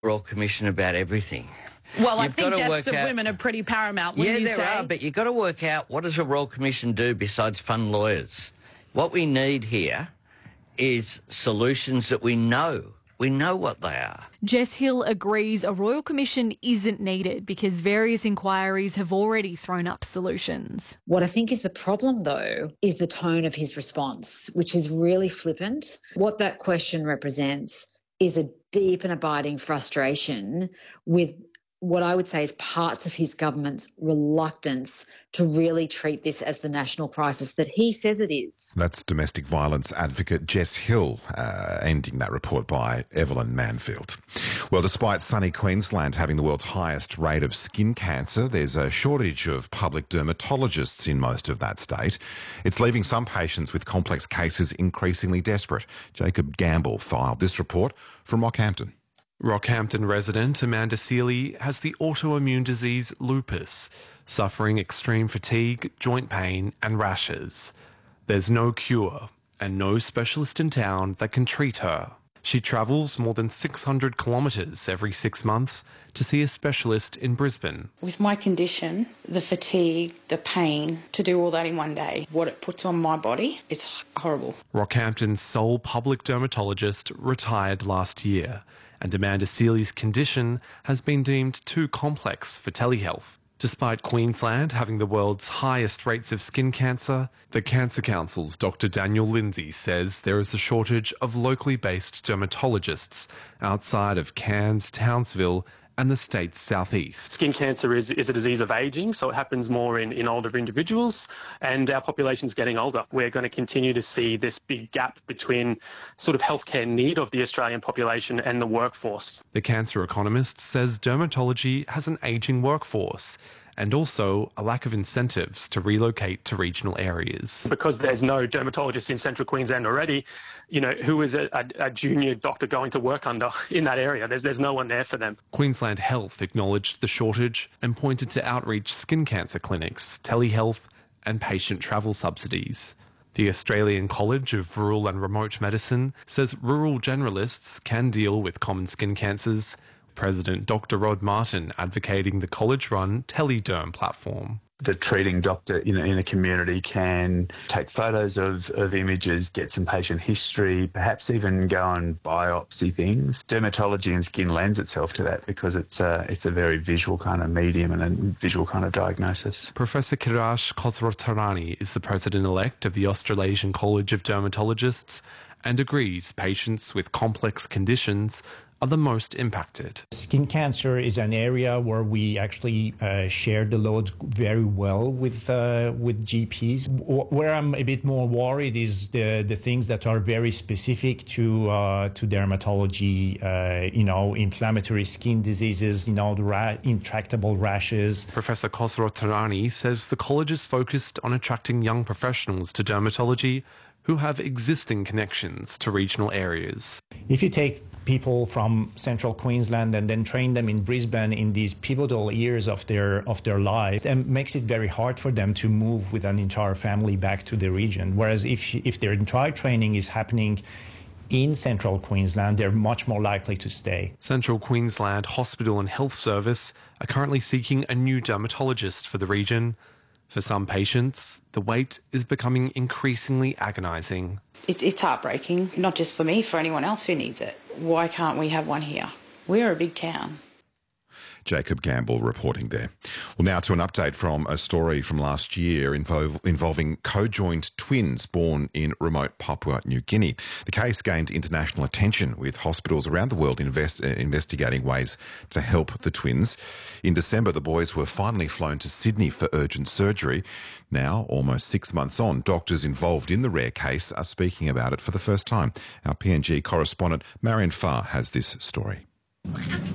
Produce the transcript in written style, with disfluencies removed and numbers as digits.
Royal Commission about everything. Well, I think deaths of women are pretty paramount, wouldn't you say? Yeah, there are, but you've got to work out what does a Royal Commission do besides fund lawyers. What we need here is solutions that we know. We know what they are. Jess Hill agrees a Royal Commission isn't needed because various inquiries have already thrown up solutions. What I think is the problem, though, is the tone of his response, which is really flippant. What that question represents is a deep and abiding frustration with what I would say is parts of his government's reluctance to really treat this as the national crisis that he says it is. That's domestic violence advocate Jess Hill, ending that report by Evelyn Manfield. Well, despite sunny Queensland having the world's highest rate of skin cancer, there's a shortage of public dermatologists in most of that state. It's leaving some patients with complex cases increasingly desperate. Jacob Gamble filed this report from Rockhampton. Rockhampton resident Amanda Seeley has the autoimmune disease lupus, suffering extreme fatigue, joint pain and rashes. There's no cure and no specialist in town that can treat her. She travels more than 600 kilometres every 6 months to see a specialist in Brisbane. With my condition, the fatigue, the pain, to do all that in one day, what it puts on my body, it's horrible. Rockhampton's sole public dermatologist retired last year, and Amanda Seeley's condition has been deemed too complex for telehealth. Despite Queensland having the world's highest rates of skin cancer, the Cancer Council's Dr. Daniel Lindsay says there is a shortage of locally based dermatologists outside of Cairns, Townsville and the state's southeast. Skin cancer is a disease of ageing, so it happens more in older individuals, and our population's getting older. We're going to continue to see this big gap between sort of healthcare need of the Australian population and the workforce. The cancer economist says dermatology has an ageing workforce and also a lack of incentives to relocate to regional areas. Because there's no dermatologist in central Queensland already, who is a junior doctor going to work under in that area? There's no one there for them. Queensland Health acknowledged the shortage and pointed to outreach skin cancer clinics, telehealth and patient travel subsidies. The Australian College of Rural and Remote Medicine says rural generalists can deal with common skin cancers. President Dr. Rod Martin advocating the college-run TeleDerm platform. The treating doctor in a community can take photos of images, get some patient history, perhaps even go and biopsy things. Dermatology and skin lends itself to that because it's a very visual kind of medium and a visual kind of diagnosis. Professor Kirash Khosrowshahi is the president-elect of the Australasian College of Dermatologists and agrees patients with complex conditions are the most impacted. Skin cancer is an area where we actually share the load very well with GPs. Where I'm a bit more worried is the things that are very specific to dermatology, inflammatory skin diseases, the intractable rashes. Professor Khosrowshahi says the college is focused on attracting young professionals to dermatology who have existing connections to regional areas. If you take people from central Queensland and then train them in Brisbane in these pivotal years of their life, it makes it very hard for them to move with an entire family back to the region. Whereas if their entire training is happening in central Queensland, they're much more likely to stay. Central Queensland Hospital and Health Service are currently seeking a new dermatologist for the region. For some patients, the wait is becoming increasingly agonising. It's heartbreaking, not just for me, for anyone else who needs it. Why can't we have one here? We're a big town. Jacob Gamble reporting there. Well, now to an update from a story from last year involving co-joined twins born in remote Papua New Guinea. The case gained international attention with hospitals around the world investigating ways to help the twins. In December, the boys were finally flown to Sydney for urgent surgery. Now, almost 6 months on, doctors involved in the rare case are speaking about it for the first time. Our PNG correspondent Marion Farr has this story.